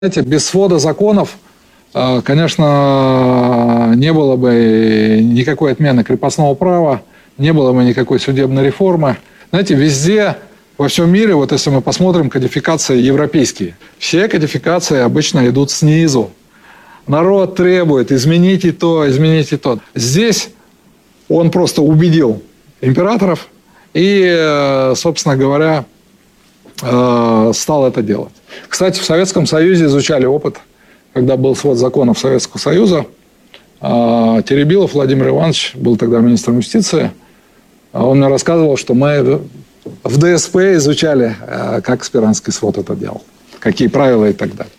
Знаете, без свода законов, конечно, не было бы никакой отмены крепостного права, не было бы никакой судебной реформы. Знаете, везде, во всем мире, вот если мы посмотрим кодификации европейские, все кодификации обычно идут снизу. Народ требует: измените то, измените то. Здесь он просто убедил императоров и, собственно говоря, стал это делать. Кстати, в Советском Союзе изучали опыт, когда был свод законов Советского Союза. Теребилов Владимир Иванович был тогда министром юстиции. Он мне рассказывал, что мы в ДСП изучали, как Спиранский свод это делал, какие правила и так далее.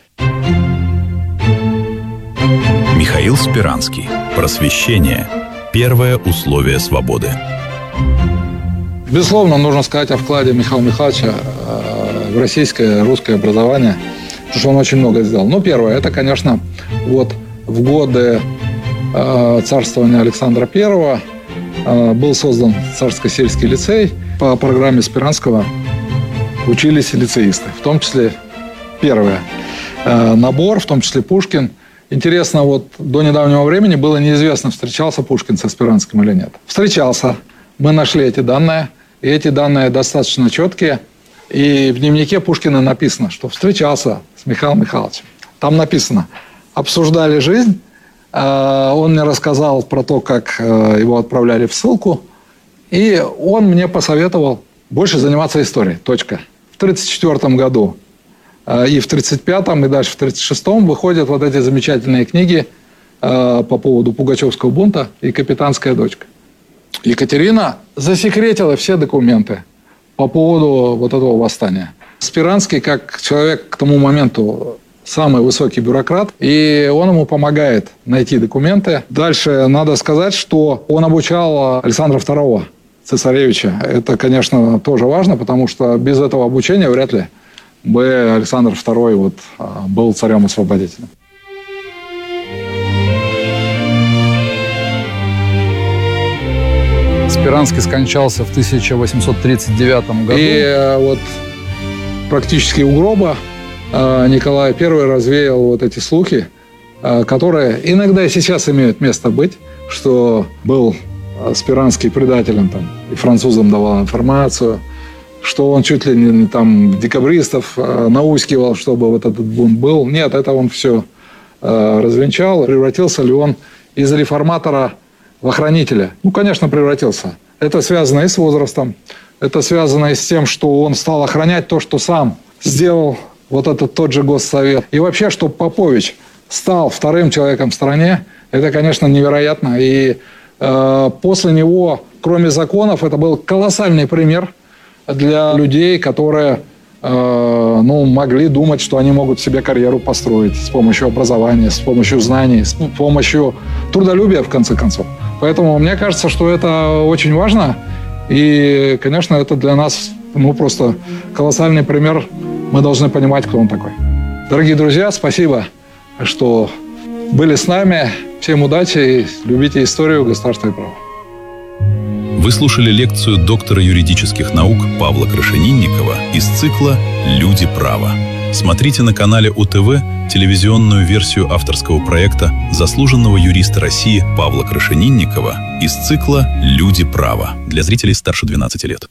Михаил Спиранский. Просвещение. Первое условие свободы. Безусловно, нужно сказать о вкладе Михаила Михайловича в российское, русское образование, потому что он очень много сделал. Ну, первое, это, конечно, вот в годы царствования Александра I был создан царско-сельский лицей. По программе Спиранского учились лицеисты, в том числе первое набор, в том числе Пушкин. Интересно, вот до недавнего времени было неизвестно, встречался Пушкин со Спиранским или нет. Встречался. Мы нашли эти данные, и эти данные достаточно четкие. И в дневнике Пушкина написано, что встречался с Михаилом Михайловичем. Там написано: обсуждали жизнь. Он мне рассказал про то, как его отправляли в ссылку. И он мне посоветовал больше заниматься историей. Точка. В 1934 году и в 1935, и дальше в 1936 выходят вот эти замечательные книги по поводу Пугачевского бунта и «Капитанская дочка». Екатерина засекретила все документы по поводу вот этого восстания. Спиранский, как человек к тому моменту самый высокий бюрократ, и он ему помогает найти документы. Дальше надо сказать, что он обучал Александра II, цесаревича. Это, конечно, тоже важно, потому что без этого обучения вряд ли бы Александр II был царем-освободителем. Спиранский скончался в 1839 году. И вот практически у гроба Николай I развеял вот эти слухи, которые иногда и сейчас имеют место быть, что был Спиранский предателем там, и французам давал информацию, что он чуть ли не там декабристов наускивал, чтобы вот этот бунт был. Нет, это он все развенчал. Превратился ли он из реформатора в охранителя? Ну, конечно, превратился. Это связано и с возрастом, это связано и с тем, что он стал охранять то, что сам сделал вот этот тот же Госсовет. И вообще, что Попович стал вторым человеком в стране, это, конечно, невероятно. И после него, кроме законов, это был колоссальный пример для людей, которые могли думать, что они могут себе карьеру построить с помощью образования, с помощью знаний, с помощью трудолюбия, в конце концов. Поэтому мне кажется, что это очень важно. И, конечно, это для нас просто колоссальный пример. Мы должны понимать, кто он такой. Дорогие друзья, спасибо, что были с нами. Всем удачи и любите историю, государства и права. Вы слушали лекцию доктора юридических наук Павла Крашенинникова из цикла «Люди права». Смотрите на канале УТВ телевизионную версию авторского проекта заслуженного юриста России Павла Крашенинникова из цикла «Люди права» для зрителей старше 12 лет.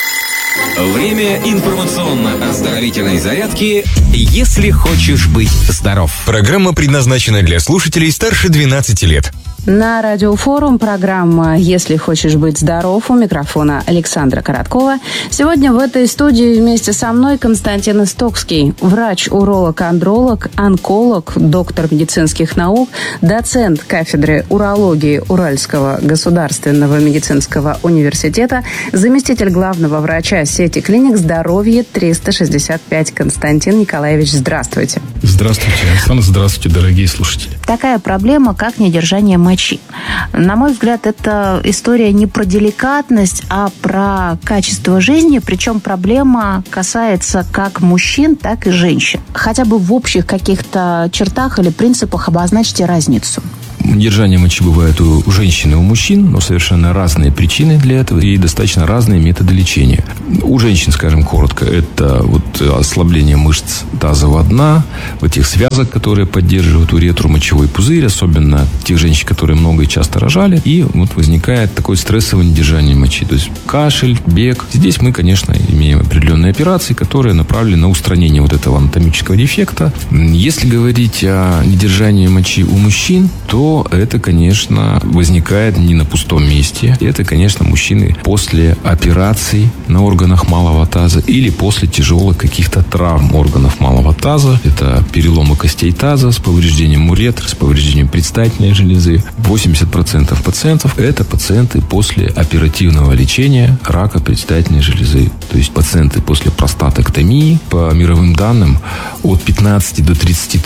Время информационно-оздоровительной зарядки «Если хочешь быть здоров». Программа предназначена для слушателей старше 12 лет. На Радиофорум программа «Если хочешь быть здоров», у микрофона Александра Короткова. Сегодня в этой студии вместе со мной Константин Истокский, врач-уролог-андролог, онколог, доктор медицинских наук, доцент кафедры урологии Уральского государственного медицинского университета, заместитель главного врача сети клиник «Здоровье 365». Константин Николаевич, здравствуйте. Здравствуйте, Александр. Здравствуйте, дорогие слушатели. Такая проблема, как недержание мочи. На мой взгляд, это история не про деликатность, а про качество жизни. Причем проблема касается как мужчин, так и женщин. Хотя бы в общих каких-то чертах или принципах обозначьте разницу. Недержание мочи бывает у женщин и у мужчин, но совершенно разные причины для этого и достаточно разные методы лечения. У женщин, скажем коротко, это ослабление мышц тазового дна, тех связок, которые поддерживают уретру, мочевой пузырь, особенно тех женщин, которые много и часто рожали, и возникает такое стрессовое недержание мочи, то есть кашель, бег. Здесь мы, конечно, имеем определенные операции, которые направлены на устранение этого анатомического дефекта. Если говорить о недержании мочи у мужчин, то это, конечно, возникает не на пустом месте. Это, конечно, мужчины после операций на органах малого таза или после тяжелых каких-то травм органов малого таза. Это переломы костей таза с повреждением уретры, с повреждением предстательной железы. 80% пациентов – это пациенты после оперативного лечения рака предстательной железы. То есть пациенты после простатэктомии. По мировым данным, от 15 до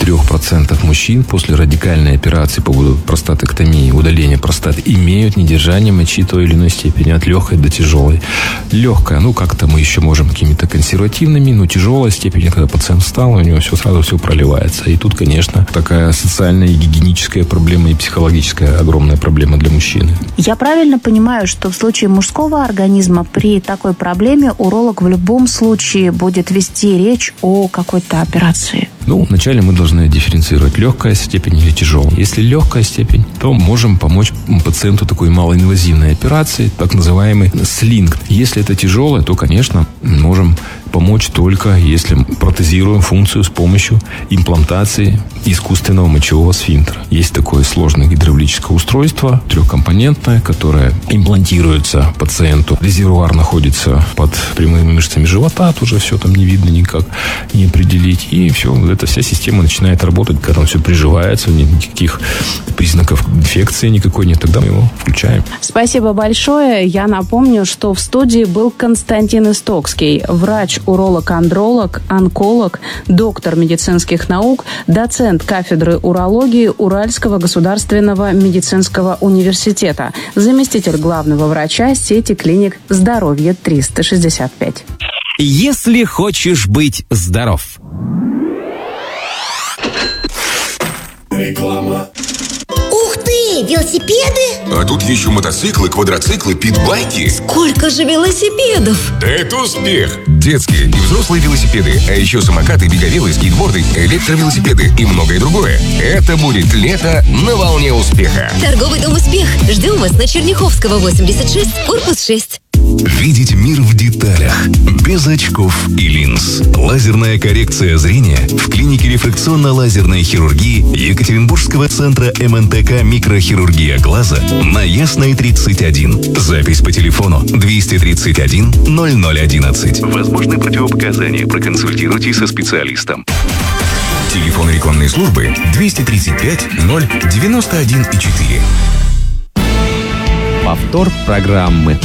33% мужчин после радикальной операции по поводу простатэктомии, удаления простаты, имеют недержание мочи той или иной степени, от легкой до тяжелой. Легкая, как-то мы еще можем какими-то консервативными, но тяжелая степень, когда пациент встал, у него сразу все проливается. И тут, конечно, такая социальная и гигиеническая проблема, и психологическая огромная проблема для мужчины. Я правильно понимаю, что в случае мужского организма при такой проблеме уролог в любом случае будет вести речь о какой-то операции? Вначале мы должны дифференцировать легкая степень или тяжелая. Если легкая степень, то можем помочь пациенту такой малоинвазивной операции, так называемый слинг. Если это тяжелое, то, конечно, можем помочь только если протезируем функцию с помощью имплантации искусственного мочевого сфинктера. Есть такое сложное гидравлическое устройство, трехкомпонентное, которое имплантируется пациенту. Резервуар находится под прямыми мышцами живота, тоже все там не видно никак, не определить. И все, эта вся система начинает работать, когда там все приживается, никаких признаков инфекции никакой нет, тогда мы его включаем. Спасибо большое. Я напомню, что в студии был Константин Истокский, врач-уролог-андролог, онколог, доктор медицинских наук, доцент кафедры урологии Уральского государственного медицинского университета, заместитель главного врача сети клиник «Здоровье 365». Если хочешь быть здоров. Реклама. Ух ты, велосипеды? А тут еще мотоциклы, квадроциклы, питбайки. Сколько же велосипедов? Да это успех! Детские и взрослые велосипеды, а еще самокаты, беговелы, скейтборды, электровелосипеды и многое другое. Это будет лето на волне успеха. Торговый дом «Успех». Ждем вас на Черняховского, 86, корпус 6. Видеть мир в деталях, без очков и линз. Лазерная коррекция зрения в клинике рефракционно-лазерной хирургии Екатеринбургского центра МНТК «Микрохирургия глаза» на Ясной 31. Запись по телефону 231 0011. Возможны противопоказания. Проконсультируйтесь со специалистом. Телефон рекламной службы 235 091 4. Повтор программы.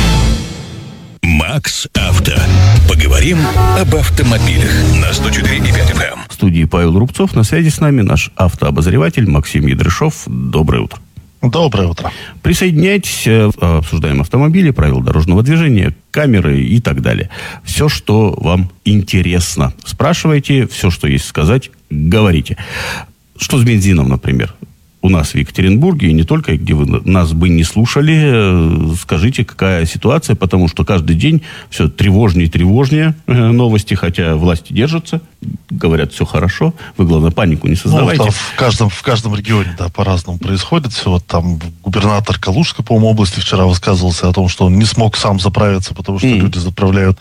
Макс Авто. Поговорим об автомобилях на 104,5 FM. В студии Павел Рубцов. На связи с нами наш автообозреватель Максим Ядрышов. Доброе утро. Доброе утро. Присоединяйтесь, обсуждаем автомобили, правила дорожного движения, камеры и так далее. Все, что вам интересно. Спрашивайте, все, что есть сказать, говорите. Что с бензином, например? У нас в Екатеринбурге, и не только, где вы нас бы не слушали, скажите, какая ситуация, потому что каждый день все тревожнее и тревожнее новости, хотя власти держатся, говорят, все хорошо, вы, главное, панику не создавайте. В каждом регионе, по-разному происходит все. Там губернатор Калужской, по-моему, области вчера высказывался о том, что он не смог сам заправиться, потому что люди заправляют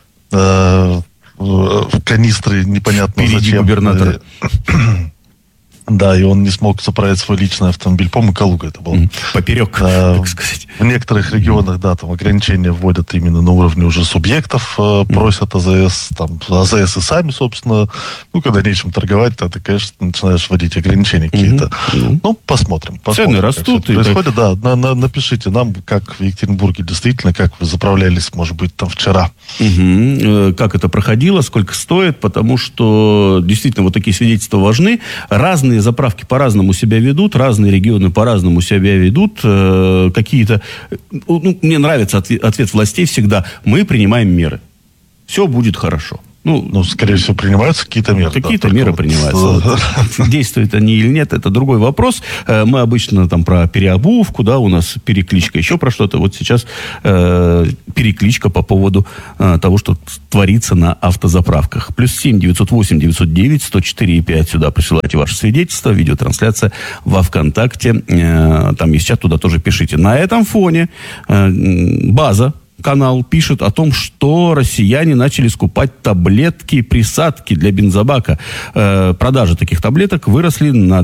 в канистры непонятно впереди зачем. Губернатор. Да, и он не смог заправить свой личный автомобиль. По-моему, Калуга это было. Поперек, так сказать. В некоторых регионах, там ограничения вводят именно на уровне уже субъектов, просят АЗС. Там АЗС и сами, собственно, когда нечем торговать, то ты, конечно, начинаешь вводить ограничения какие-то. Посмотрим. Цены растут. Происходит, напишите нам, как в Екатеринбурге действительно, как вы заправлялись, может быть, там вчера. Как это проходило, сколько стоит, потому что действительно вот такие свидетельства важны. Разные заправки по-разному себя ведут, разные регионы по-разному себя ведут. Какие-то... мне нравится ответ властей всегда. Мы принимаем меры. Все будет хорошо. Ну, скорее всего, принимаются какие-то меры. Какие-то меры принимаются. Действуют они или нет, это другой вопрос. Мы обычно там про переобувку, да, у нас перекличка, еще про что-то. Вот сейчас перекличка по поводу того, что творится на автозаправках. +7 908 909 104,5. Сюда присылайте ваше свидетельство, видеотрансляция во ВКонтакте. Там есть чат, туда тоже пишите. На этом фоне база, канал пишет о том, что россияне начали скупать таблетки и присадки для бензобака. Продажи таких таблеток выросли в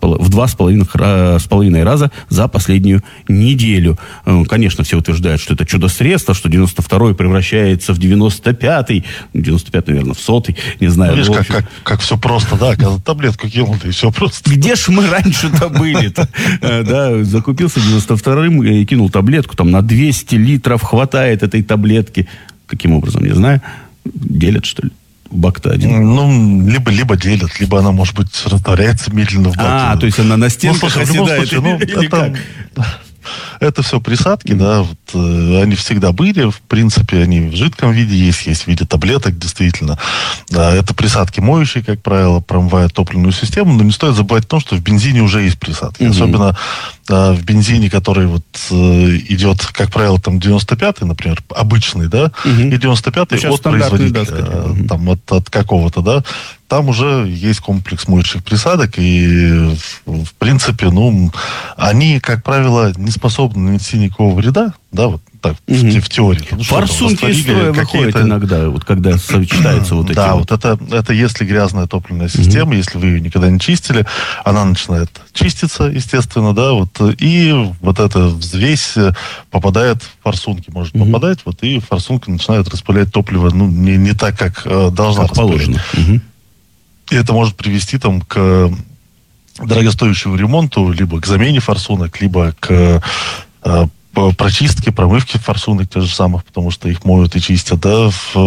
2,5 раза за последнюю неделю. Конечно, все утверждают, что это чудо-средство, что 92-й превращается в 95-й, 95-й, наверное, в 100-й, не знаю. Видишь, как все просто, да, когда таблетку кинул, и все просто. Где ж мы раньше-то были-то? Да, закупился 92-м и кинул таблетку, там на 200 литров хватает этой таблетки. Каким образом, не знаю. Делят, что ли? Бак-то один. Ну, либо делят, либо она, может быть, растворяется медленно в баке. То есть она на стенках оседает или как? Это все присадки, да, вот, они всегда были, в принципе, они в жидком виде есть в виде таблеток, действительно. Да, это присадки моющие, как правило, промывают топливную систему, но не стоит забывать о том, что в бензине уже есть присадки. Особенно в бензине, который вот идет, как правило, там 95-й, например, обычный, да, и 95-й от производителя, там от какого-то, да, там уже есть комплекс моющих присадок, и, в принципе, они, как правило, не способны нанести никакого вреда, да, вот так, в теории. Форсунки из строя выходят иногда, вот когда сочетаются вот эти. Да, вот это если грязная топливная система, если вы ее никогда не чистили, она начинает чиститься, естественно, да, вот, и вот эта взвесь попадает в форсунки, может попадать, вот, и форсунка начинает распылять топливо, не так, как должна распылять. И это может привести там к дорогостоящему ремонту, либо к замене форсунок, либо к прочистке, промывке форсунок тех же самых, потому что их моют и чистят, да.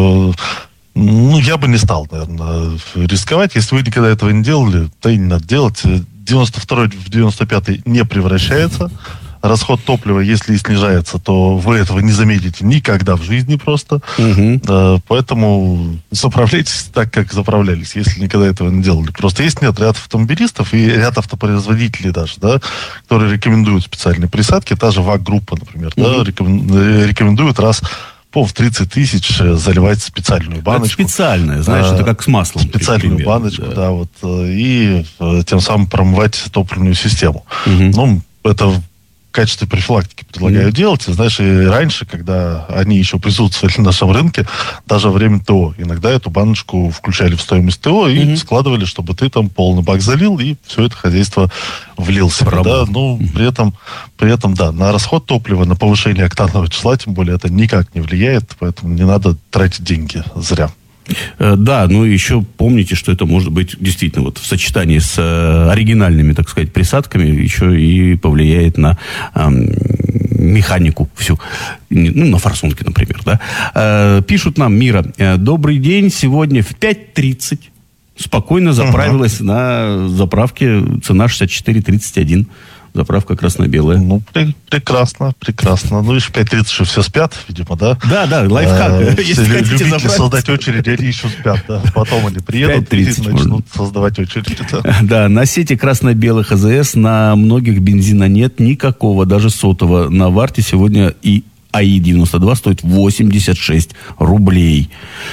Я бы не стал, наверное, рисковать. Если вы никогда этого не делали, то и не надо делать. 92-й в 95-й не превращается. Расход топлива, если и снижается, то вы этого не заметите никогда в жизни просто. Поэтому заправляйтесь так, как заправлялись, если никогда этого не делали. Просто есть ряд автомобилистов и ряд автопроизводителей даже, да, которые рекомендуют специальные присадки. Та же ВАГ-группа, например, да, рекомендует раз в 30 тысяч заливать специальную баночку. Это специальная, знаешь, это как с маслом. Специальную баночку, да, вот, и тем самым промывать топливную систему. Это в качестве профилактики предлагаю делать. И, знаешь, и раньше, когда они еще присутствовали на нашем рынке, даже во время ТО, иногда эту баночку включали в стоимость ТО и складывали, чтобы ты там полный бак залил, и все это хозяйство влил себе. Да? При этом, да, на расход топлива, на повышение октанового числа, тем более, это никак не влияет, поэтому не надо тратить деньги зря. Да, еще помните, что это может быть действительно вот в сочетании с оригинальными, так сказать, присадками еще и повлияет на механику всю. На форсунке, например, да. Пишут нам, Мира, добрый день, сегодня в 5:30 спокойно заправилась на заправке, цена 64,31. Заправка красно-белая. Прекрасно. И в 5:30 еще все спят, видимо, да? Да, лайфхак. Если любители создать очередь, они еще спят, да. Потом они приедут и начнут создавать очередь. Да, на сети красно-белых АЗС на многих бензина нет никакого, даже сотого. На Варте сегодня и АИ-92 стоит 86 рублей.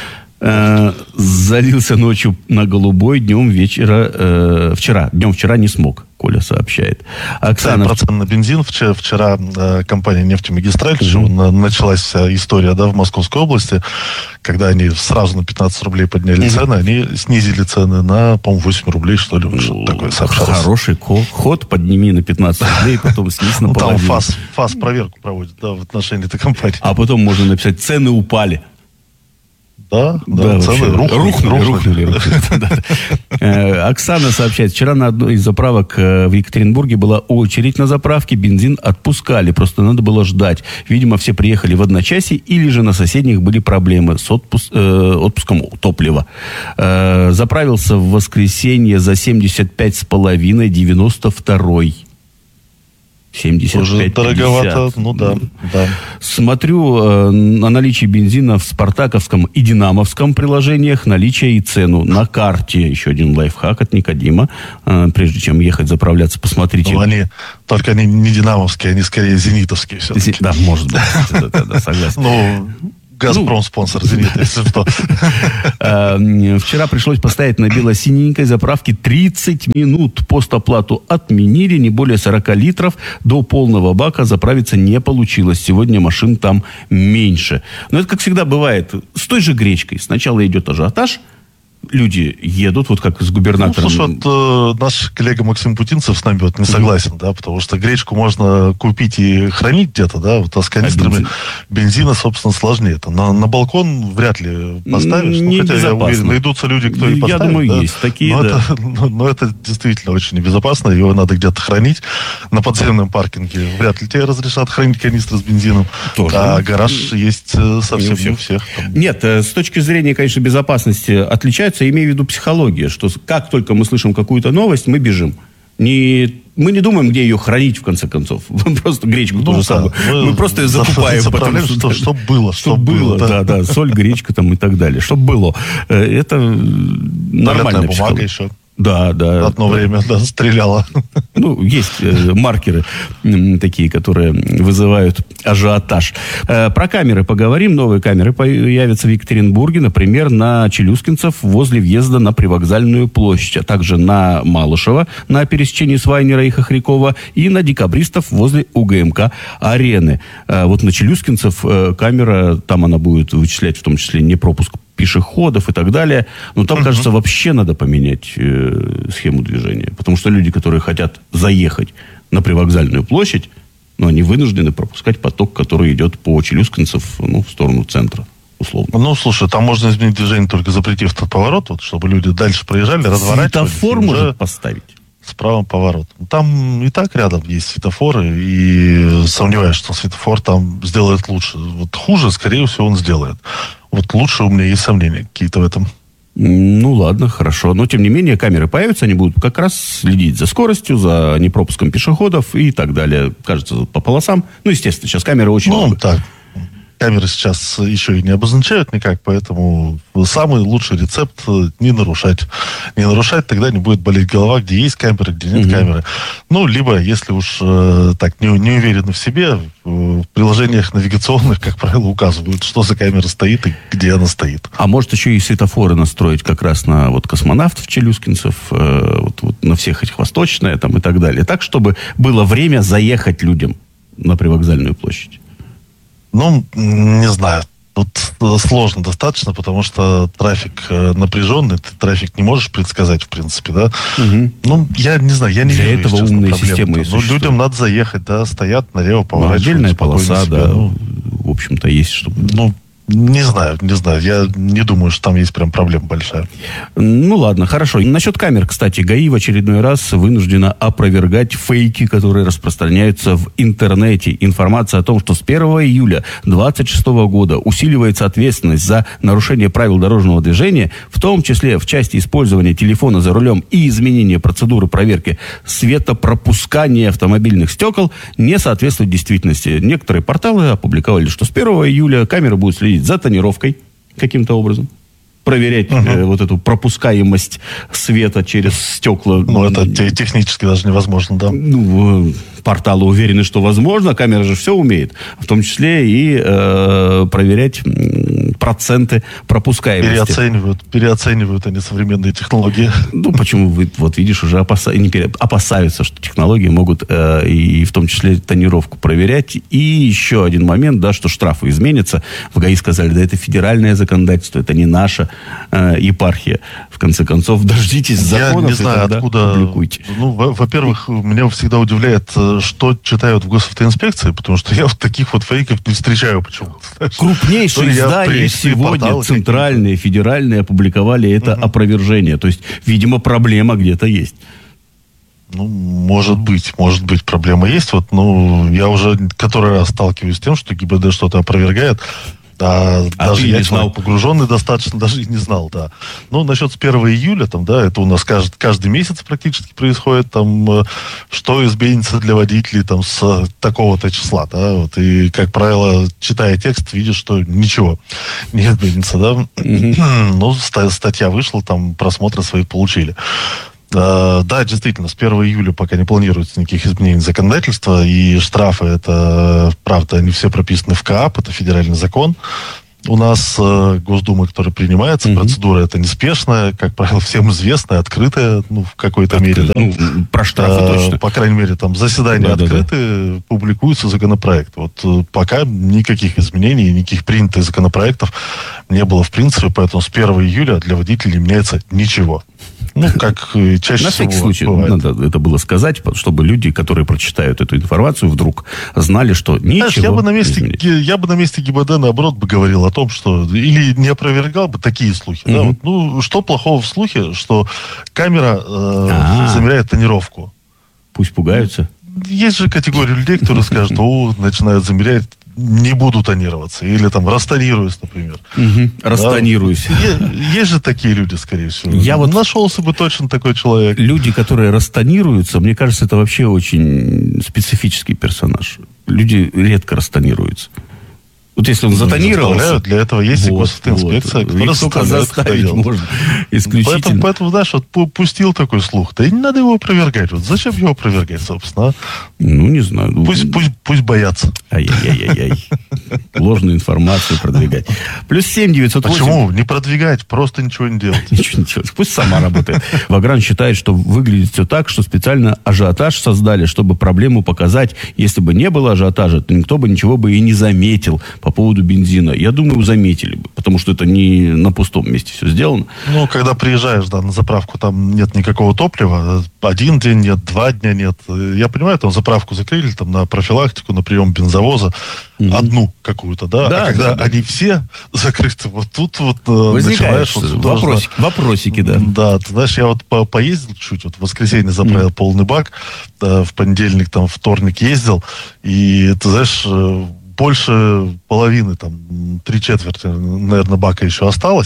Залился ночью на голубой, днем вчера не смог, Коля сообщает. Оксана... Процент на бензин. Вчера компания «Нефтемагистраль», началась вся история, да, в Московской области, когда они сразу на 15 рублей подняли цены, они снизили цены на, по-моему, 8 рублей, что ли, что-то такое сообщалось. Хороший ход, подними на 15 рублей, потом снизь на половину. Там ФАС проверку проводит, да, в отношении этой компании. А потом можно написать, цены упали. Да, цены рухнули. Оксана сообщает, вчера на одной из заправок в Екатеринбурге была очередь на заправке, бензин отпускали, просто надо было ждать. Видимо, все приехали в одночасье, или же на соседних были проблемы с отпуском топлива. Заправился в воскресенье за 75,5, 92-й. 75-50. Уже дороговато, ну да. Смотрю на наличие бензина в спартаковском и динамовском приложениях, наличие и цену на карте. Еще один лайфхак от Никодима. Прежде чем ехать заправляться, посмотрите. Ну, они не динамовские, они скорее зенитовские все-таки. Да, может быть. Да, согласен. Ну, «Газпром» спонсор «Зенита», если что. Вчера пришлось поставить на бело-синенькой заправке 30 минут. Постоплату отменили, не более 40 литров. До полного бака заправиться не получилось. Сегодня машин там меньше. Но это, как всегда бывает, с той же гречкой. Сначала идет ажиотаж, люди едут, вот как с губернатором. Ну, слушай, вот наш коллега Максим Путинцев с нами вот не согласен, да, потому что гречку можно купить и хранить где-то, да, вот, а с канистрами бензина, собственно, сложнее. Это на балкон вряд ли поставишь. Ну, хотя я уверен, найдутся люди, кто и поставит. Я думаю, да? есть такие, но это действительно очень небезопасно, его надо где-то хранить. На подземном паркинге вряд ли тебе разрешат хранить канистры с бензином. Тоже. А гараж есть совсем не у всех. Нет, с точки зрения, конечно, безопасности отличается. Я имею в виду психология, что как только мы слышим какую-то новость, мы бежим. Мы не думаем, где ее хранить, в конце концов. Просто гречку то же самое. Мы просто ее закупаем. Чтобы было. Чтобы было, да. Соль, гречка там и так далее. Чтобы было. Это нормальная бумага еще. Да. Одно время, стреляла. Ну, есть маркеры такие, которые вызывают ажиотаж. Про камеры поговорим. Новые камеры появятся в Екатеринбурге, например, на Челюскинцев возле въезда на Привокзальную площадь, а также на Малышева на пересечении Свайнера и Хохрякова и на Декабристов возле УГМК Арены. Вот на Челюскинцев камера, там она будет вычислять в том числе не пропуск пешеходов и так далее. Но там, кажется, вообще надо поменять схему движения. Потому что люди, которые хотят заехать на Привокзальную площадь, они вынуждены пропускать поток, который идет по Челюскинцев, в сторону центра, условно. Ну, слушай, там можно изменить движение, только запретив этот поворот, чтобы люди дальше проезжали, разворачивались. Светофор может поставить. С правым поворотом. Там и так рядом есть светофоры, и сомневаюсь, что светофор там сделает лучше. Вот хуже, скорее всего, он сделает. Вот лучше у меня есть сомнения какие-то в этом. Ну, ладно, хорошо. Но, тем не менее, камеры появятся, они будут как раз следить за скоростью, за непропуском пешеходов и так далее. Кажется, по полосам. Ну, естественно, сейчас камеры очень много. Так. Камеры сейчас еще и не обозначают никак, поэтому самый лучший рецепт не нарушать. Не нарушать, тогда не будет болеть голова, где есть камеры, где нет камеры. Ну, либо, если уж так не уверены в себе, в приложениях навигационных, как правило, указывают, что за камера стоит и где она стоит. А может еще и светофоры настроить как раз на космонавтов Челюскинцев, на всех этих Восточное там и так далее. Так, чтобы было время заехать людям на Привокзальную площадь. Ну, не знаю. Тут сложно достаточно, потому что трафик напряженный, ты трафик не можешь предсказать, в принципе, да? Ну, я не знаю, я не вижу. Для этого умные системы и существуют. Людям надо заехать, да, стоят налево, поворачиваются. Отдельная полоса, да, в общем-то, есть, чтобы... Не знаю. Я не думаю, что там есть прям проблема большая. Ну, ладно, хорошо. Насчет камер, кстати, ГАИ в очередной раз вынуждена опровергать фейки, которые распространяются в интернете. Информация о том, что с 1 июля 2026 года усиливается ответственность за нарушение правил дорожного движения, в том числе в части использования телефона за рулем и изменения процедуры проверки светопропускания автомобильных стекол, не соответствует действительности. Некоторые порталы опубликовали, что с 1 июля камеры будут следить за тонировкой каким-то образом, проверять эту пропускаемость света через стекла. Ну, это технически даже невозможно, да. Порталы уверены, что возможно, камера же все умеет, в том числе и проверять проценты пропускаемости. Переоценивают они современные технологии. Ну, почему вы, видишь, уже опасаются, что технологии могут и в том числе тонировку проверять. И еще один момент, да, что штрафы изменятся. В ГАИ сказали, да, это федеральное законодательство, это не наша епархия. В конце концов, дождитесь законов. Я не знаю, откуда... Публикуйте. Во-первых, меня всегда удивляет, что читают в госавтоинспекции, потому что я таких фейков не встречаю почему-то. Крупнейшие издания сегодня, центральные, федеральные, опубликовали это опровержение. То есть, видимо, проблема где-то есть. Ну, может быть, проблема есть. Я уже который раз сталкиваюсь с тем, что ГИБДД что-то опровергает. Даже я человек погруженный достаточно, даже и не знал, да. Ну, насчет с 1 июля, там, да, это у нас каждый месяц практически происходит, там, что изменится для водителей, там, с такого-то числа, да, вот, и, как правило, читая текст, видишь, что ничего не изменится, да. Ну, статья вышла, там, просмотры свои получили. Да, действительно, с 1 июля пока не планируется никаких изменений законодательства, и штрафы, это, правда, они все прописаны в КАП, это федеральный закон. У нас Госдума, которая принимается, процедура эта неспешная, как правило, всем известная, открытая, ну, в какой-то мере. Да? Ну, про штрафы точно. По крайней мере, там заседания открыты, публикуется законопроект. Вот пока никаких изменений, никаких принятых законопроектов не было в принципе, поэтому с 1 июля для водителей не меняется ничего. Ну, как чаще на всего всякий случай бывает. Надо это было сказать, чтобы люди, которые прочитают эту информацию, вдруг знали, что ничего. Знаешь, я бы на месте ГИБДД, наоборот, бы говорил о том, что... Или не опровергал бы такие слухи. Да? Вот, ну, что плохого в слухе, что камера замеряет тонировку? Пусть пугаются. Есть же категория людей, которые скажут, начинают замерять, не буду тонироваться. Или там растонируюсь, например. Растонируюсь. Да? Есть же такие люди, скорее всего. Я вот нашелся бы точно такой человек. Люди, которые растонируются, мне кажется, это вообще очень специфический персонаж. Люди редко растонируются. Вот если он затонировался... Для этого есть и госинспекция, которая только заставить можно исключительно. Поэтому, знаешь, вот пустил такой слух. Да и не надо его опровергать. Вот зачем его опровергать, собственно? Ну, не знаю. Пусть боятся. Ай-яй-яй-яй. Ложную информацию продвигать. +7 908. Почему? Не продвигать, просто ничего не делать. Ничего не делать. Пусть сама работает. Вагран считает, что выглядит все так, что специально ажиотаж создали, чтобы проблему показать. Если бы не было ажиотажа, то никто бы ничего бы и не заметил. По поводу бензина, я думаю, заметили бы, потому что это не на пустом месте все сделано. Ну, когда приезжаешь, да, на заправку, там нет никакого топлива, 1 день нет, 2 дня нет. Я понимаю, там заправку закрыли, там на профилактику, на прием бензовоза, одну какую-то, да, а когда они все закрыты, вот тут вот начинаешь... Вопросики, да. Да, ты знаешь, я вот поездил чуть, вот в воскресенье заправил полный бак, в понедельник, там, вторник ездил, и, ты знаешь... Больше половины, там, 3/4, наверное, бака еще осталось.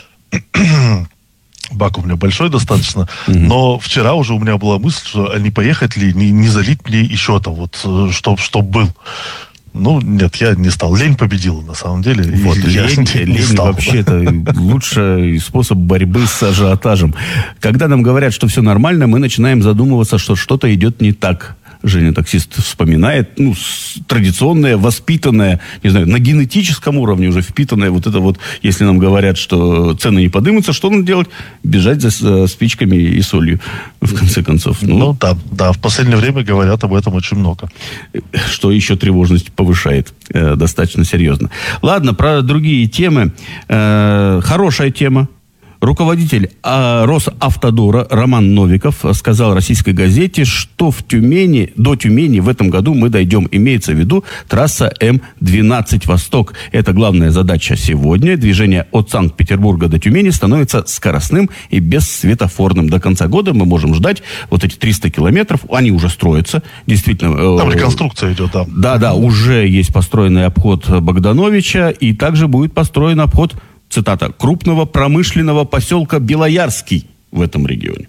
Бак у меня большой достаточно. Но вчера уже у меня была мысль, что не поехать ли, не залить мне еще там, вот, чтоб был. Ну, нет, я не стал. Лень победила, на самом деле. Вот, лень вообще это лучший способ борьбы с ажиотажем. Когда нам говорят, что все нормально, мы начинаем задумываться, что что-то идет не так. Женя, таксист, вспоминает, ну, традиционное, воспитанное, не знаю, на генетическом уровне уже впитанное, вот это вот, если нам говорят, что цены не поднимутся, что надо делать? Бежать за спичками и солью, в конце концов. Ну, да, в последнее время говорят об этом очень много. Что еще тревожность повышает достаточно серьезно. Ладно, про другие темы. Хорошая тема. Руководитель Росавтодора Роман Новиков сказал российской газете, что до Тюмени в этом году мы дойдем. Имеется в виду трасса М12 «Восток». Это главная задача сегодня. Движение от Санкт-Петербурга до Тюмени становится скоростным и бессветофорным. До конца года мы можем ждать вот эти 300 километров. Они уже строятся. Действительно. Там реконструкция идет, да. Да, уже есть построенный обход Богдановича. И также будет построен обход, цитата, крупного промышленного поселка Белоярский в этом регионе.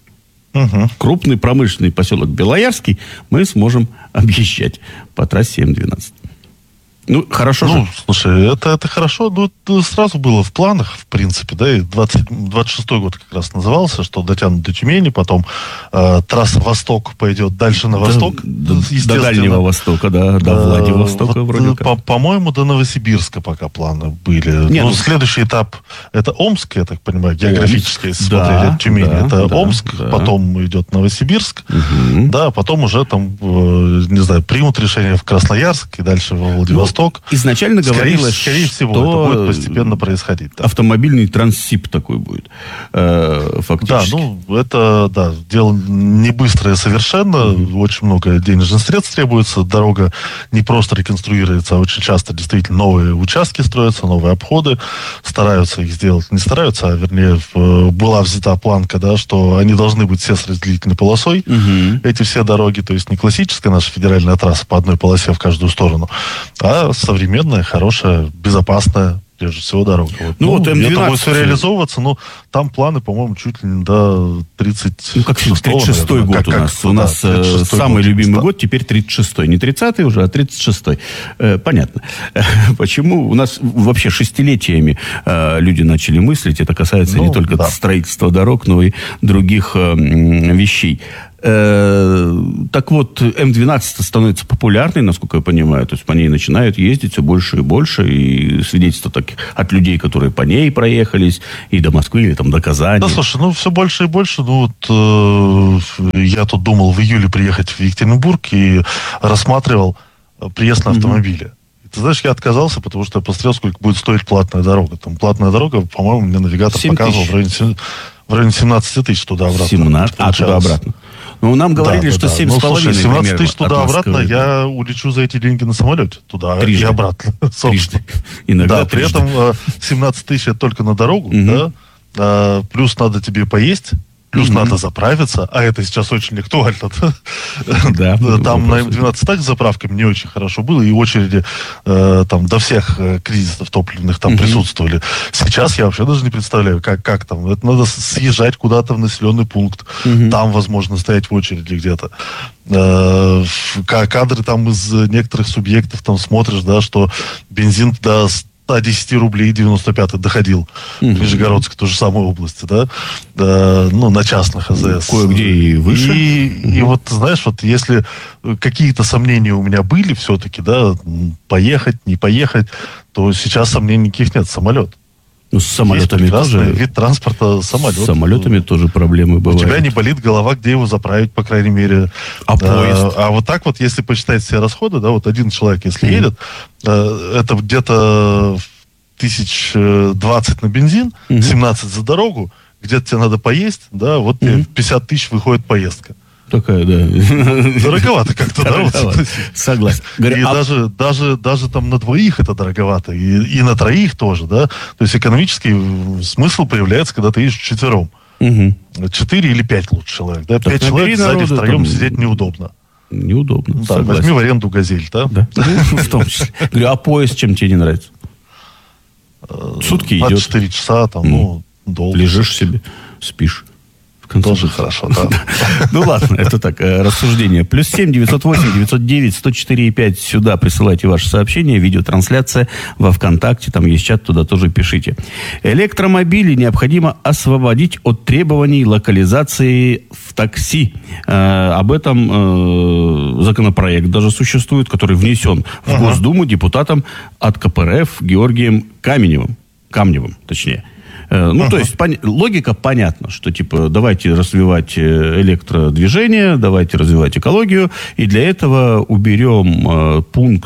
Крупный промышленный поселок Белоярский мы сможем объезжать по трассе М12. Ну, хорошо же. Слушай, это хорошо. Ну, это сразу было в планах, в принципе, да, и 26-й год как раз назывался, что дотянут до Тюмени, потом трасса Восток пойдет дальше на восток. До Дальнего Востока, до Владивостока вроде как. По-моему, до Новосибирска пока планы были. Следующий этап, это Омск, я так понимаю, географически, если смотреть Тюмень, это Омск, потом идет Новосибирск, да, потом уже там, не знаю, примут решение в Красноярск и дальше во Владивосток. Изначально говорилось, скорее всего, что это будет постепенно происходить. Да. Автомобильный транссиб такой будет, фактически. Да, это дело не быстрое совершенно, очень много денежных средств требуется, дорога не просто реконструируется, а очень часто действительно новые участки строятся, новые обходы, стараются их сделать, не стараются, а вернее была взята планка, да, что они должны быть все с разделительной полосой, эти все дороги, то есть не классическая наша федеральная трасса по одной полосе в каждую сторону, а кажется, современная, хорошая, безопасная, прежде всего, дорога. Вот М12... Это будет все реализовываться, но там планы, по-моему, чуть ли не до 36-го. Ну, как 36-й год у нас. У нас самый любимый год теперь 36-й. Не 30-й уже, а 36-й. Понятно. Почему? У нас вообще шестилетиями люди начали мыслить. Это касается не только строительства дорог, но и других вещей. Так вот, М12 становится популярной, насколько я понимаю. То есть по ней начинают ездить все больше и больше. И свидетельства таких от людей, которые по ней проехались, и до Москвы, или там до Казани. Да, слушай, все больше и больше. Я тут думал в июле приехать в Екатеринбург и рассматривал приезд на автомобиле. Ты знаешь, я отказался, потому что я посмотрел, сколько будет стоить платная дорога. Там платная дорога, по-моему, мне навигатор показывал в районе 17 тысяч туда-обратно. 17? Туда-обратно. Ну, нам говорили, что 7,5 слушай, 17 тысяч туда-обратно, я улечу за эти деньги на самолете. Туда и обратно. Собственно. Иногда при этом 17 тысяч это только на дорогу, да? Плюс надо тебе поесть, плюс надо заправиться, а это сейчас очень актуально. Да, там на М12 так с заправками не очень хорошо было, и очереди там до всех кризисов топливных там присутствовали. Сейчас я вообще даже не представляю, как там. Это надо съезжать куда-то в населенный пункт, там, возможно, стоять в очереди где-то. Кадры там из некоторых субъектов там смотришь, да, что бензин до 110 рублей 95 доходил в Нижегородской, той же самой области, да, на частных АЗС. Кое-где и выше. И вот, знаешь, вот если какие-то сомнения у меня были все-таки, да, поехать, не поехать, то сейчас сомнений никаких нет. Самолет. Ну, с самолетами тоже. Вид транспорта самолет. С самолетами тоже проблемы бывают. У тебя не болит голова, где его заправить, по крайней мере. Поезд? А вот так вот, если посчитать все расходы, да, вот один человек, если едет, это где-то 1020 на бензин, 17 за дорогу, где-то тебе надо поесть, да, вот тебе 50 тысяч выходит поездка. Такая, да. Дороговато как-то, да? Вот. Согласен. И даже там на двоих это дороговато, и на троих тоже, да? То есть экономический смысл появляется, когда ты едешь вчетвером. 4 или 5 лучше человек, да? 5 человек сзади втроем сидеть неудобно. Неудобно. Да, возьми в аренду «Газель», да? Да. В том числе. Говорю, а поезд чем тебе не нравится? Сутки идет. 4 часа, там, долго. Лежишь себе, спишь. Тоже хорошо, да. Ну ладно, это так, рассуждение. +7 908 909 104,5. Сюда присылайте ваши сообщения, видеотрансляция во ВКонтакте, там есть чат, туда тоже пишите. Электромобили необходимо освободить от требований локализации в такси. Об этом законопроект даже существует, который внесен в Госдуму депутатом от КПРФ Георгием Камневым, точнее. То есть логика понятна, что типа давайте развивать электродвижение, давайте развивать экологию, и для этого уберем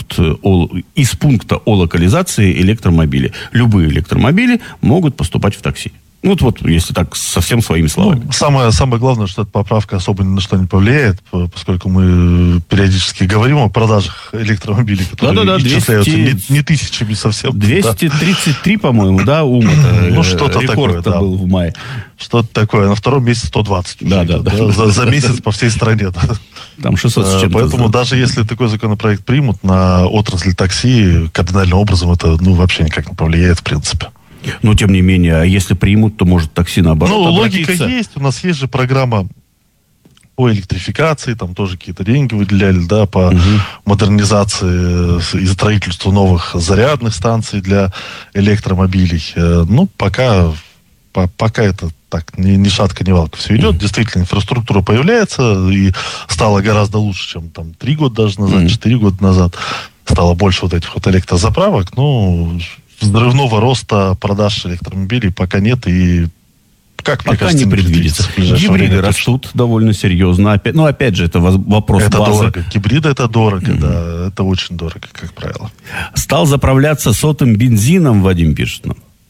из пункта о локализации электромобили. Любые электромобили могут поступать в такси. Вот, если так, совсем своими словами. Самое главное, что эта поправка особо ни на что не повлияет, поскольку мы периодически говорим о продажах электромобилей, которые исчисляются не тысячами совсем. 233, по-моему, да, УМА-то. Что-то такое, да. Был в мае. Что-то такое. На втором месяце 120. Да. За месяц по всей стране. Да. Там 600 с чем-то. Поэтому даже если такой законопроект примут, на отрасль такси кардинальным образом это вообще никак не повлияет в принципе. Но, тем не менее, если примут, то может такси наоборот логика есть. У нас есть же программа по электрификации, там тоже какие-то деньги выделяли, да, по модернизации и строительству новых зарядных станций для электромобилей. Пока это так, ни шатка, ни валка все идет. Действительно, инфраструктура появляется и стала гораздо лучше, чем там 3 года даже назад, 4 года назад. Стало больше вот этих вот электрозаправок, взрывного роста продаж электромобилей пока нет, и пока не предвидится. Гибриды растут довольно серьезно. Опять же, это вопрос это базы. Дорого. Гибриды это дорого, да. Это очень дорого, как правило. Стал заправляться сотым бензином, Вадим пишет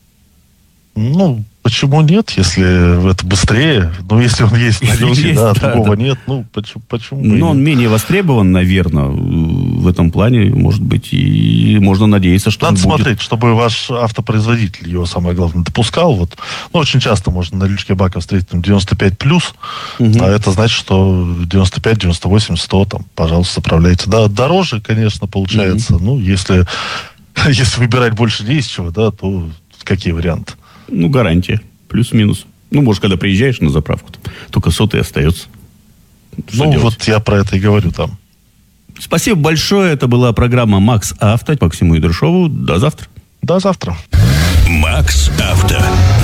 нам. Почему нет, если это быстрее? Если он есть в наличии, другого нет. Почему бы он менее востребован, наверное, в этом плане, может быть, и можно надеяться, что надо он будет. смотреть, чтобы ваш автопроизводитель его, самое главное, допускал. Вот. Ну, очень часто можно на лючке бака встретить там 95+, а это значит, что 95, 98, 100, там, пожалуйста, заправляйте. Да, дороже, конечно, получается. Ну, если выбирать больше не из чего, да, то какие варианты? Ну, гарантия. Плюс-минус. Ну, может, когда приезжаешь на заправку, только сотый остается. Что делать? Вот я про это и говорю там. Спасибо большое. Это была программа «Макс Авто». Максиму Идершову. До завтра. До завтра. Макс Авто.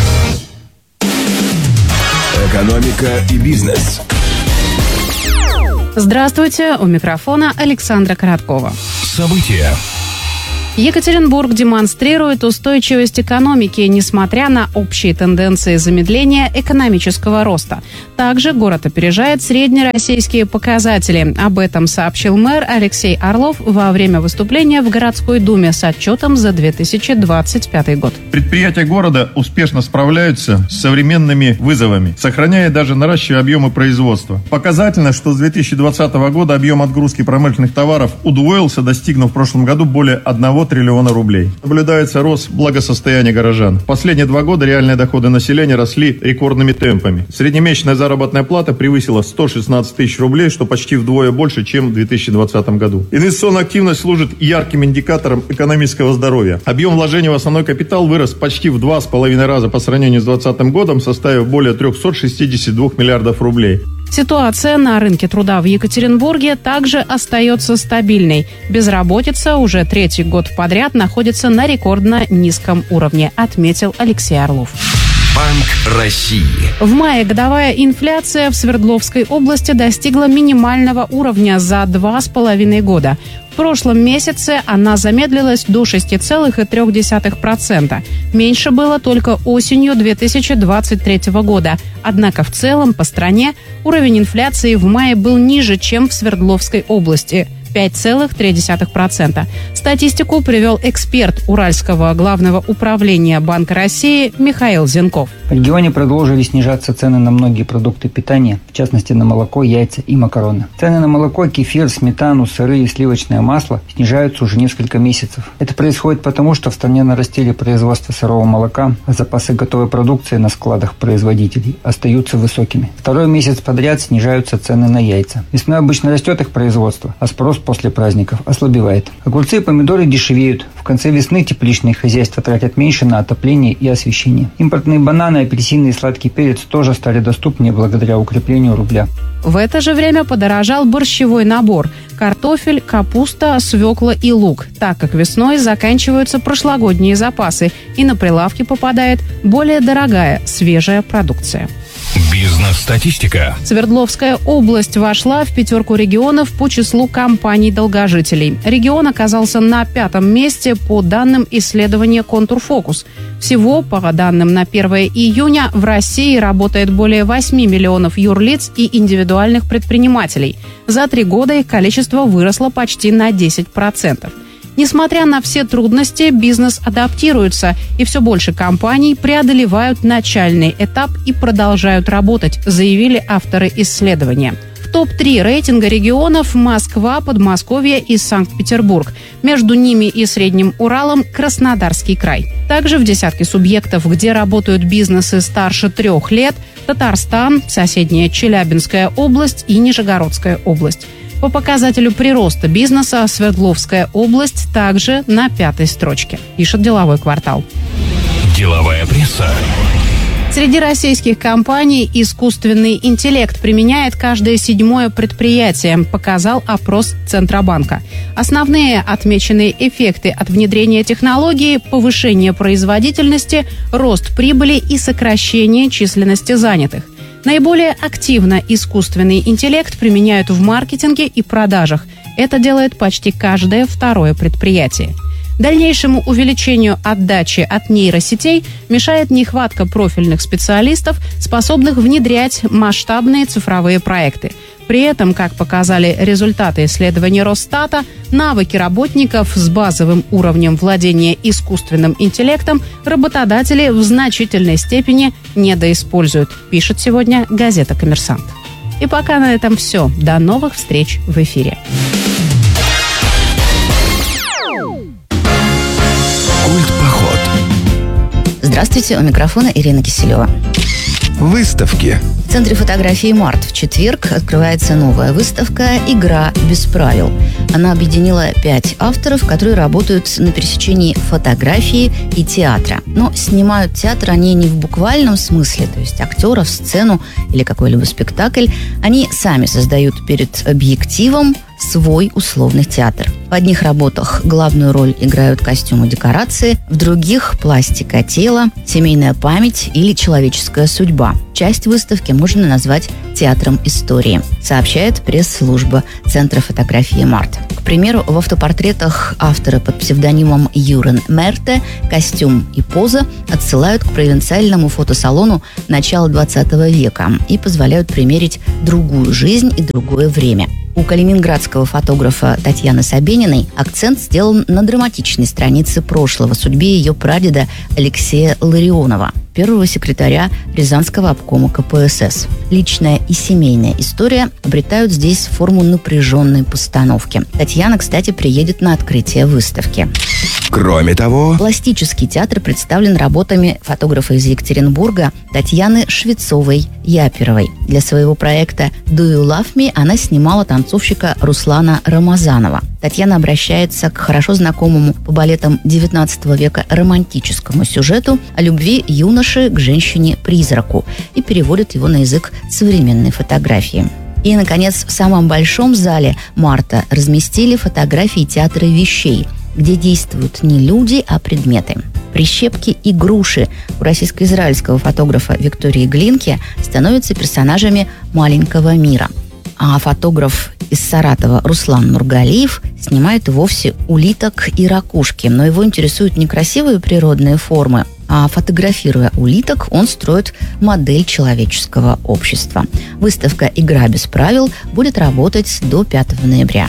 Экономика и бизнес. Здравствуйте, у микрофона Александра Короткова. События. Екатеринбург демонстрирует устойчивость экономики, несмотря на общие тенденции замедления экономического роста. Также город опережает среднероссийские показатели. Об этом сообщил мэр Алексей Орлов во время выступления в городской думе с отчетом за 2025 год. Предприятия города успешно справляются с современными вызовами, сохраняя и даже наращивая объемы производства. Показательно, что с 2020 года объем отгрузки промышленных товаров удвоился, достигнув в прошлом году более 1 триллиона рублей. Наблюдается рост благосостояния горожан. В последние 2 года реальные доходы населения росли рекордными темпами. Среднемесячная заработная плата превысила 116 тысяч рублей, что почти вдвое больше, чем в 2020 году. Инвестиционная активность служит ярким индикатором экономического здоровья. Объем вложений в основной капитал вырос почти в 2,5 раза по сравнению с 2020 годом, составив более 362 миллиардов рублей. Ситуация на рынке труда в Екатеринбурге также остается стабильной. Безработица уже 3-й год подряд находится на рекордно низком уровне, отметил Алексей Орлов. Банк России. В мае годовая инфляция в Свердловской области достигла минимального уровня за 2,5 года. В прошлом месяце она замедлилась до 6,3%. Меньше было только осенью 2023 года. Однако в целом по стране уровень инфляции в мае был ниже, чем в Свердловской области – 5,3%. Статистику привел эксперт Уральского главного управления Банка России Михаил Зенков. В регионе продолжили снижаться цены на многие продукты питания, в частности на молоко, яйца и макароны. Цены на молоко, кефир, сметану, сыры и сливочное масло снижаются уже несколько месяцев. Это происходит потому, что в стране нарастили производство сырого молока, а запасы готовой продукции на складах производителей остаются высокими. 2-й месяц подряд снижаются цены на яйца. Весной обычно растет их производство, а спрос после праздников ослабевает. Огурцы и помидоры дешевеют. В конце весны тепличные хозяйства тратят меньше на отопление и освещение. Импортные бананы, апельсины и сладкий перец тоже стали доступнее благодаря укреплению рубля. В это же время подорожал борщевой набор – картофель, капуста, свекла и лук, так как весной заканчиваются прошлогодние запасы и на прилавки попадает более дорогая свежая продукция. Бизнес-статистика. Свердловская область вошла в 5 регионов по числу компаний-долгожителей. Регион оказался на 5-м месте по данным исследования «Контурфокус». Всего, по данным на 1 июня, в России работает более 8 миллионов юрлиц и индивидуальных предпринимателей. За 3 года их количество выросло почти на 10%. Несмотря на все трудности, бизнес адаптируется, и все больше компаний преодолевают начальный этап и продолжают работать, заявили авторы исследования. В топ-3 рейтинга регионов Москва, Подмосковье и Санкт-Петербург. Между ними и Средним Уралом Краснодарский край. Также в десятке субъектов, где работают бизнесы старше 3 лет, Татарстан, соседняя Челябинская область и Нижегородская область. По показателю прироста бизнеса Свердловская область также на 5-й строчке, пишет «Деловой квартал». Деловая пресса. Среди российских компаний искусственный интеллект применяет каждое 7-е предприятие, показал опрос Центробанка. Основные отмеченные эффекты от внедрения технологии – повышение производительности, рост прибыли и сокращение численности занятых. Наиболее активно искусственный интеллект применяют в маркетинге и продажах. Это делает почти каждое 2-е предприятие. Дальнейшему увеличению отдачи от нейросетей мешает нехватка профильных специалистов, способных внедрять масштабные цифровые проекты. При этом, как показали результаты исследования Росстата, навыки работников с базовым уровнем владения искусственным интеллектом работодатели в значительной степени недоиспользуют, пишет сегодня газета «Коммерсант». И пока на этом все. До новых встреч в эфире. Здравствуйте, у микрофона Ирина Киселева. Выставки. В Центре фотографии «Март» в четверг открывается новая выставка «Игра без правил». Она объединила 5 авторов, которые работают на пересечении фотографии и театра. Но снимают театр они не в буквальном смысле, то есть актеров, сцену или какой-либо спектакль. Они сами создают перед объективом свой условный театр. В одних работах главную роль играют костюмы, декорации, в других – пластика тела, семейная память или человеческая судьба. Часть выставки можно назвать театром истории, сообщает пресс-служба Центра фотографии «Март». К примеру, в автопортретах автора под псевдонимом Юрен Мерте костюм и поза отсылают к провинциальному фотосалону начала 20 века и позволяют примерить другую жизнь и другое время. У калининградского фотографа Татьяны Собениной акцент сделан на драматичной странице прошлого, судьбе ее прадеда Алексея Ларионова, первого секретаря Рязанского обкома КПСС. Личная и семейная история обретают здесь форму напряженной постановки. Татьяна, кстати, приедет на открытие выставки. Кроме того, пластический театр представлен работами фотографа из Екатеринбурга Татьяны Швецовой-Яперовой. Для своего проекта «Do You Love Me» она снимала танцовщика Руслана Рамазанова. Татьяна обращается к хорошо знакомому по балетам XIX века романтическому сюжету о любви юноши к женщине-призраку и переводит его на язык современной фотографии. И, наконец, в самом большом зале «Марта» разместили фотографии театра вещей, где действуют не люди, а предметы. Прищепки и груши у российско-израильского фотографа Виктории Глинки становятся персонажами маленького мира. А фотограф из Саратова Руслан Нургалиев снимает вовсе улиток и ракушки. Но его интересуют не красивые природные формы, а фотографируя улиток, он строит модель человеческого общества. Выставка «Игра без правил» будет работать до 5 ноября.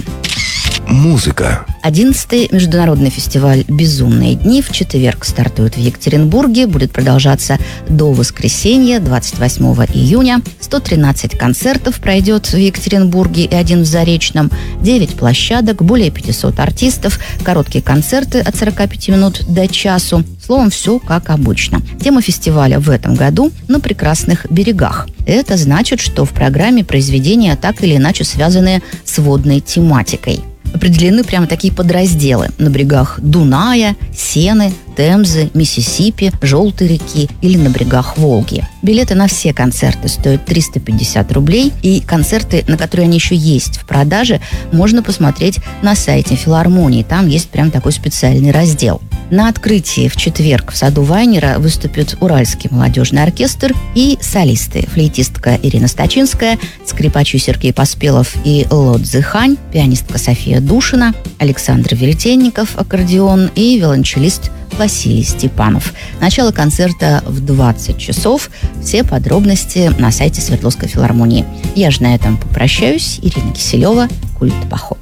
Музыка. 11-й международный фестиваль «Безумные дни» в четверг стартует в Екатеринбурге, будет продолжаться до воскресенья, 28 июня. 113 концертов пройдет в Екатеринбурге и 1 в Заречном, 9 площадок, более 500 артистов, короткие концерты от 45 минут до часу. Словом, все как обычно. Тема фестиваля в этом году «На прекрасных берегах». Это значит, что в программе произведения так или иначе связанные с водной тематикой. Определены прямо такие подразделы на берегах Дуная, Сены, Темзы, Миссисипи, Желтой реки или на берегах Волги. Билеты на все концерты стоят 350 рублей, и концерты, на которые они еще есть в продаже, можно посмотреть на сайте филармонии. Там есть прям такой специальный раздел. На открытии в четверг в саду Вайнера выступит Уральский молодежный оркестр и солисты. Флейтистка Ирина Стачинская, скрипачи Сергей Поспелов и Лодзе Хань, пианистка София Душина, Александр Веретенников, аккордеон и виолончелист Василий Степанов. Начало концерта в 20 часов. Все подробности на сайте Свердловской филармонии. Я же на этом попрощаюсь. Ирина Киселева, Культ-поход.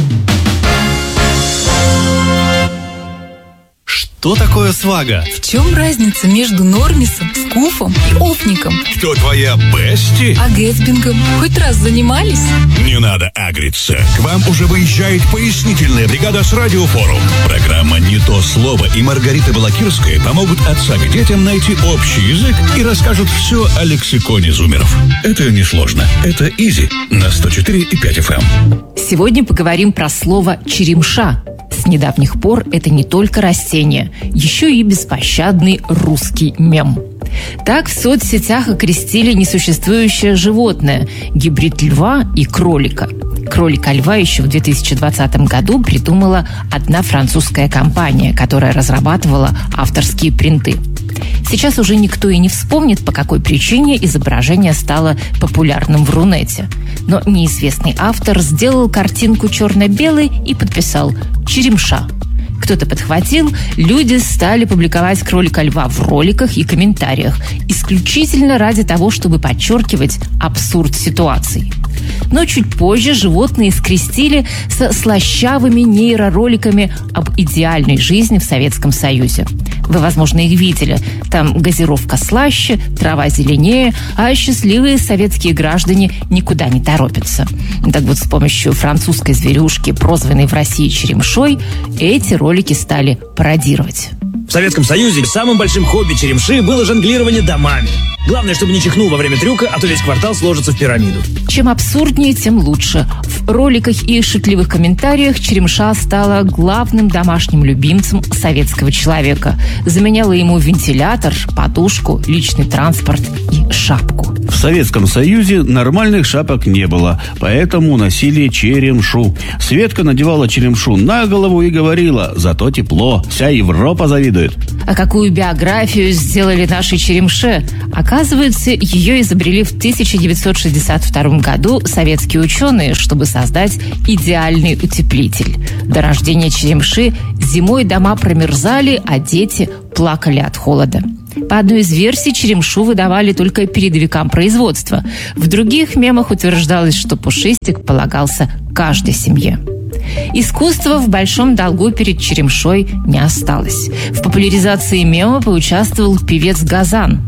Что такое свага? В чем разница между нормисом, скуфом и офником? Кто твоя бести? А гэтсбингом хоть раз занимались? Не надо агриться. К вам уже выезжает пояснительная бригада с Радиофорум. Программа «Не то слово» и Маргарита Балакирская помогут отцам и детям найти общий язык и расскажут все о лексиконе зумеров. Это несложно. Это изи на 104,5 FM. Сегодня поговорим про слово «черемша». С недавних пор это не только растение, еще и беспощадный русский мем. Так в соцсетях окрестили несуществующее животное – гибрид льва и кролика. Кролика-льва еще в 2020 году придумала одна французская компания, которая разрабатывала авторские принты. Сейчас уже никто и не вспомнит, по какой причине изображение стало популярным в Рунете. Но неизвестный автор сделал картинку черно-белой и подписал «Черемша». Кто-то подхватил, люди стали публиковать кролика-льва в роликах и комментариях, исключительно ради того, чтобы подчеркивать абсурд ситуации. Но чуть позже животные скрестили со слащавыми нейророликами об идеальной жизни в Советском Союзе. Вы, возможно, их видели. Там газировка слаще, трава зеленее, а счастливые советские граждане никуда не торопятся. Так вот, с помощью французской зверюшки, прозванной в России черемшой, эти ролики стали пародировать. В Советском Союзе самым большим хобби черемши было жонглирование домами. Главное, чтобы не чихнул во время трюка, а то весь квартал сложится в пирамиду. Чем абсурднее, тем лучше. В роликах и шутливых комментариях черемша стала главным домашним любимцем советского человека. Заменяла ему вентилятор, подушку, личный транспорт и шапку. В Советском Союзе нормальных шапок не было, поэтому носили черемшу. Светка надевала черемшу на голову и говорила: «Зато тепло, вся Европа завидует». А какую биографию сделали нашей черемше? Оказывается, ее изобрели в 1962 году советские ученые, чтобы создать идеальный утеплитель. До рождения черемши зимой дома промерзали, а дети плакали от холода. По одной из версий, черемшу выдавали только передовикам производства. В других мемах утверждалось, что пушистик полагался каждой семье. Искусство в большом долгу перед черемшой не осталось. В популяризации мема поучаствовал певец Газан.